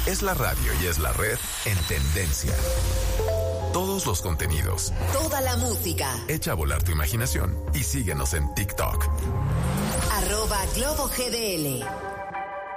Es la radio y es la red en tendencia. Todos los contenidos. Toda la música. Echa a volar tu imaginación y síguenos en TikTok. @GloboGDL.